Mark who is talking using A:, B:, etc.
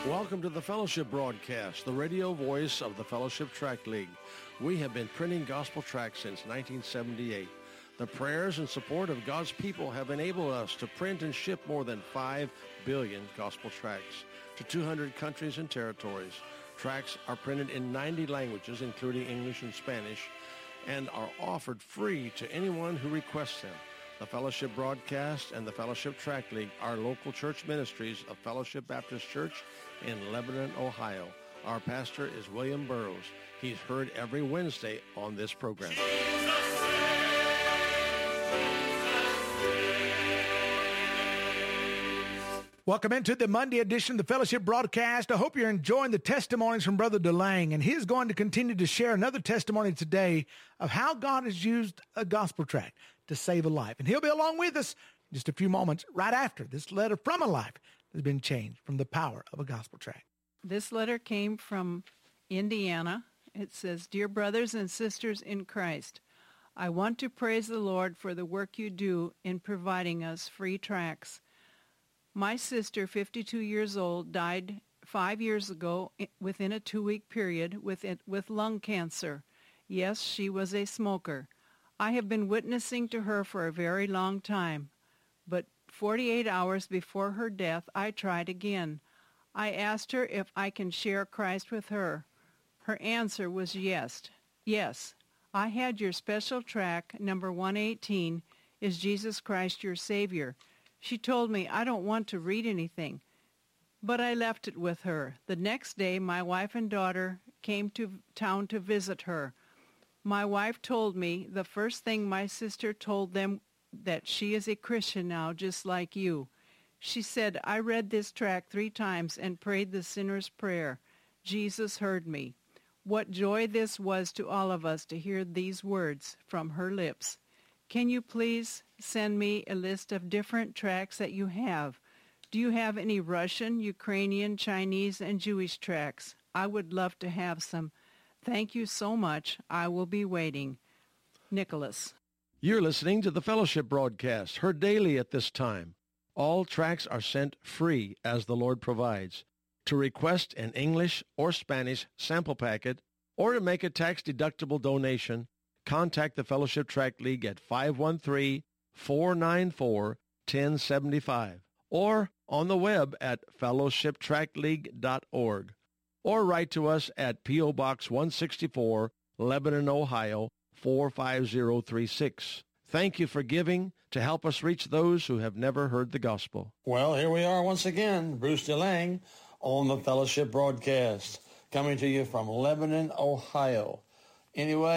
A: Welcome to the Fellowship Broadcast, the radio voice of the Fellowship Tract League. We have been printing gospel tracts since 1978. The prayers and support of God's people have enabled us to print and ship more than 5 billion gospel tracts to 200 countries and territories. Tracts are printed in 90 languages, including English and Spanish, and are offered free to anyone who requests them. The Fellowship Broadcast and the Fellowship Tract League are local church ministries of Fellowship Baptist Church in Lebanon, Ohio. Our pastor is William Burroughs. He's heard every Wednesday on this program.
B: Welcome into the Monday edition of the Fellowship Broadcast. I hope you're enjoying the testimonies from Brother DeLange, and he's going to continue to share another testimony today of how God has used a gospel tract to save a life. And he'll be along with us in just a few moments right after this letter from a life that has been changed from the power of a gospel tract.
C: This letter came from Indiana. It says, "Dear brothers and sisters in Christ, I want to praise the Lord for the work you do in providing us free tracts. My sister, 52 years old, died 5 years ago within a 2-week period with lung cancer. Yes, she was a smoker. I have been witnessing to her for a very long time, but 48 hours before her death, I tried again. I asked her if I can share Christ with her. Her answer was yes. Yes, I had your special tract, number 118, Is Jesus Christ Your Savior? She told me I don't want to read anything, but I left it with her. The next day, my wife and daughter came to town to visit her. My wife told me the first thing my sister told them that she is a Christian now, just like you. She said, I read this tract 3 times and prayed the sinner's prayer. Jesus heard me. What joy this was to all of us to hear these words from her lips. Can you please send me a list of different tracts that you have? Do you have any Russian, Ukrainian, Chinese, and Jewish tracts? I would love to have some. Thank you so much. I will be waiting. Nicholas."
A: You're listening to the Fellowship Broadcast, heard daily at this time. All tracts are sent free as the Lord provides. To request an English or Spanish sample packet or to make a tax-deductible donation, contact the Fellowship Tract League at 513-494-1075 or on the web at fellowshiptractleague.org or write to us at P.O. Box 164, Lebanon, Ohio, 45036. Thank you for giving to help us reach those who have never heard the gospel.
D: Well, here we are once again, Bruce DeLange on the Fellowship Broadcast, coming to you from Lebanon, Ohio. Anyway,